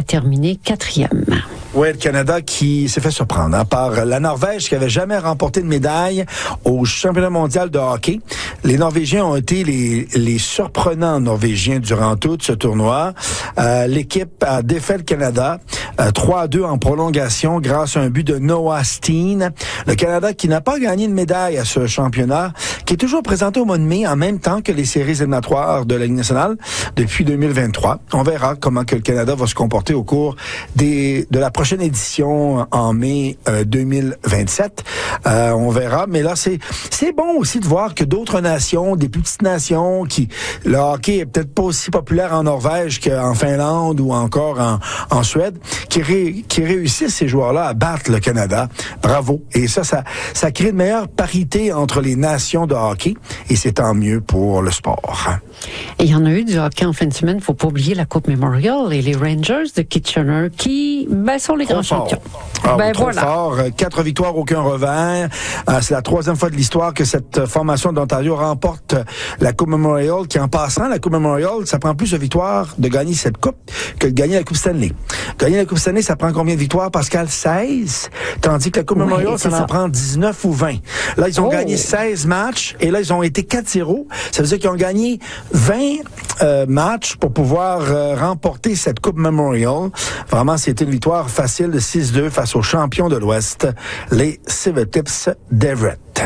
terminé 4e. Oui, le Canada qui s'est fait surprendre par la Norvège qui avait jamais remporté de médaille au championnat mondial de hockey. Les Norvégiens ont été les surprenants Norvégiens durant tout ce tournoi. L'équipe a défait le Canada 3-2 en prolongation grâce à un but de Noah Steen. Le Canada qui n'a pas gagné de médaille à ce championnat, qui est toujours présenté au mois de mai en même temps que les séries éliminatoires de la Ligue nationale depuis 2023. On verra comment que le Canada va se comporter au cours de la prochaine édition en mai 2027. On verra, mais là, c'est bon aussi de voir que d'autres nations, des plus petites nations, le hockey est peut-être pas aussi populaire en Norvège qu'en Finlande ou encore en Suède, qui réussissent ces joueurs-là à battre le Canada. Bravo. Et ça crée une meilleure parité entre les nations de hockey et c'est tant mieux pour le sport. Et il y en a eu du hockey en fin de semaine, faut pas oublier la Coupe Memorial et les Rangers de Kitchener qui sont les grands champions. Trop fort. 4 victoires, aucun revers. C'est la 3e fois de l'histoire que cette formation d'Ontario remporte la Coupe Memorial, qui en passant, la Coupe Memorial, ça prend plus de victoires de gagner cette coupe que de gagner la Coupe Stanley. Gagner la Coupe Stanley, ça prend combien de victoires, Pascal? 16. Tandis que la Coupe Memorial, ça en prend 19 ou 20. Là, ils ont gagné 16 matchs et là, ils ont été 4-0. Ça veut dire qu'ils ont gagné 20 matchs pour pouvoir remporter cette Coupe Memorial. Vraiment, c'était une victoire facile de 6-2 face aux champions de l'Ouest, les Silvertips d'Everett.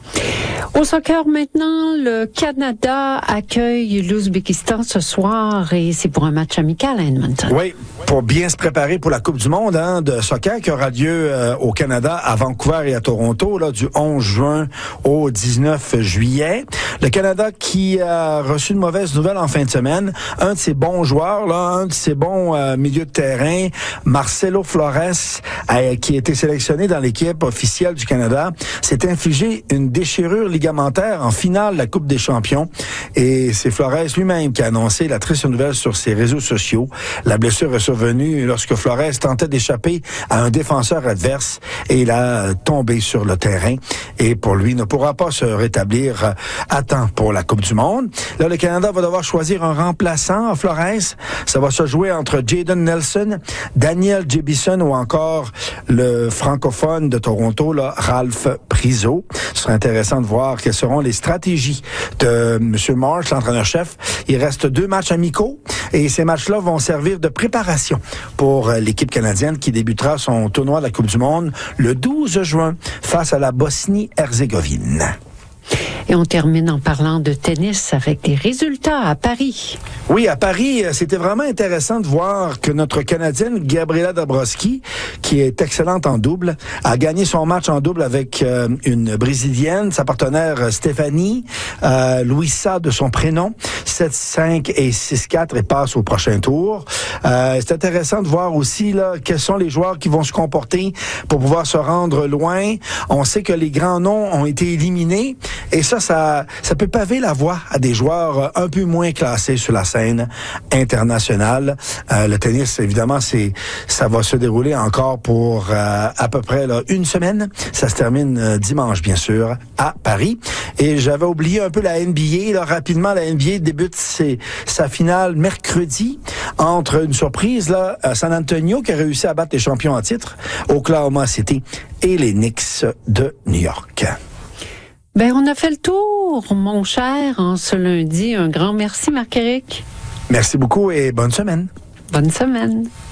Au soccer maintenant, le Canada accueille l'Ouzbékistan ce soir et c'est pour un match amical à Edmonton. Oui, pour bien se préparer pour la Coupe du monde de soccer qui aura lieu au Canada, à Vancouver et à Toronto, là, du 11 juin au 19 juillet. Le Canada qui a reçu une mauvaise nouvelle en fin de semaine. Un de ses bons joueurs, un de ses bons milieux de terrain, Marcelo Flores, qui a été sélectionné dans l'équipe officielle du Canada, s'est infligé une déchirure ligamentaire en finale de la Coupe des champions. Et c'est Flores lui-même qui a annoncé la triste nouvelle sur ses réseaux sociaux. La blessure est survenue lorsque Flores tentait d'échapper à un défenseur adverse et il a tombé sur le terrain. Et pour lui, ne pourra pas se rétablir à temps pour la Coupe du monde. Là, le Canada va devoir choisir un remplaçant à Flores. Ça va se jouer entre Jayden Nelson, Daniel Jebison ou encore le francophone de Toronto, Ralph Priso. Ce serait intéressant de voir quelles seront les stratégies de M. Marsh, l'entraîneur-chef. Il reste 2 matchs amicaux et ces matchs-là vont servir de préparation pour l'équipe canadienne qui débutera son tournoi de la Coupe du monde le 12 juin face à la Bosnie-Herzégovine. Et on termine en parlant de tennis avec des résultats à Paris. Oui, à Paris, c'était vraiment intéressant de voir que notre Canadienne, Gabriela Dabrowski, qui est excellente en double, a gagné son match en double avec une Brésilienne, sa partenaire Stéphanie, Louisa de son prénom, 7-5 et 6-4 et passe au prochain tour. C'est intéressant de voir aussi quels sont les joueurs qui vont se comporter pour pouvoir se rendre loin. On sait que les grands noms ont été éliminés et ça peut paver la voie à des joueurs un peu moins classés sur la scène internationale. Le tennis, évidemment, ça va se dérouler encore pour à peu près une semaine. Ça se termine dimanche, bien sûr, à Paris. Et j'avais oublié un peu la NBA. Rapidement, la NBA débute sa finale mercredi entre une surprise, San Antonio qui a réussi à battre les champions en titre, Oklahoma City, et les Knicks de New York. On a fait le tour, mon cher, en ce lundi. Un grand merci, Marc-Éric. Merci beaucoup et bonne semaine. Bonne semaine.